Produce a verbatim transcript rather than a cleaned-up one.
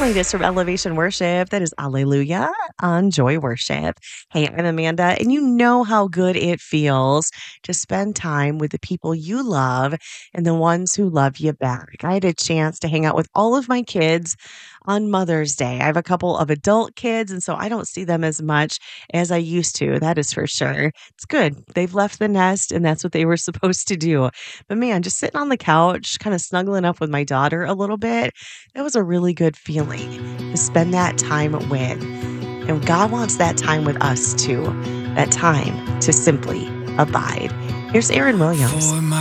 latest from Elevation Worship. That is Alleluia on Joy Worship. Hey, I'm Amanda, and you know how good it feels to spend time with the people you love and the ones who love you back. I had a chance to hang out with all of my kids on Mother's Day. I have a couple of adult kids, and so I don't see them as much as I used to. That is for sure. It's good. They've left the nest, and that's what they were supposed to do. But man, just sitting on the couch, kind of snuggling up with my daughter a little bit, that was a really good feeling to spend that time with. And God wants that time with us too, that time to simply abide. Here's Aaron Williams. For my